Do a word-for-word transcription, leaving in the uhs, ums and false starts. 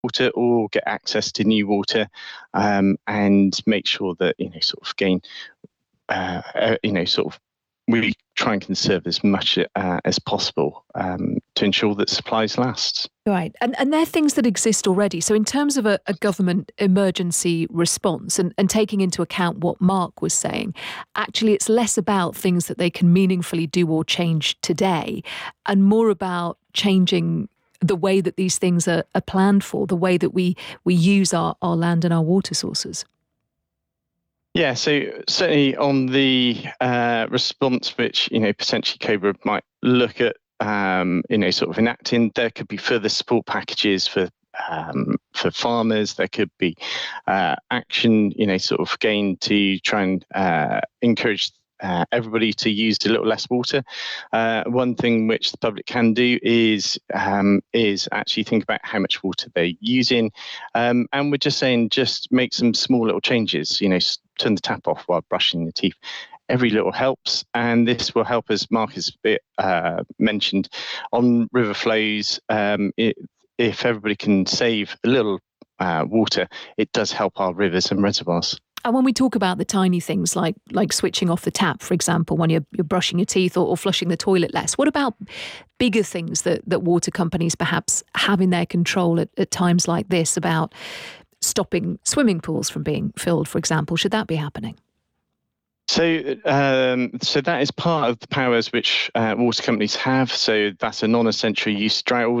water or get access to new water, um, and make sure that, you know, sort of gain, uh, uh, you know, sort of we try and conserve as much uh, as possible um, to ensure that supplies last. Right. And and they're things that exist already. So in terms of a, a government emergency response and, and taking into account what Mark was saying, actually it's less about things that they can meaningfully do or change today and more about changing the way that these things are, are planned for, the way that we, we use our, our land and our water sources. Yeah, so certainly on the uh, response, which, you know, potentially Cobra might look at, um, you know, sort of enacting, there could be further support packages for um, for farmers. There could be uh, action, you know, sort of gain to try and uh, encourage Uh, everybody to use a little less water. Uh, one thing which the public can do is um, is actually think about how much water they're using, um, and we're just saying just make some small little changes. You know, turn the tap off while brushing your teeth. Every little helps, and this will help, as Mark has uh, mentioned, on river flows. Um, it, if everybody can save a little uh, water, it does help our rivers and reservoirs. And when we talk about the tiny things like like switching off the tap, for example, when you're, you're brushing your teeth or, or flushing the toilet less, what about bigger things that, that water companies perhaps have in their control at, at times like this about stopping swimming pools from being filled, for example? Should that be happening? So, um, so that is part of the powers which uh, water companies have. So that's a non-essential use drought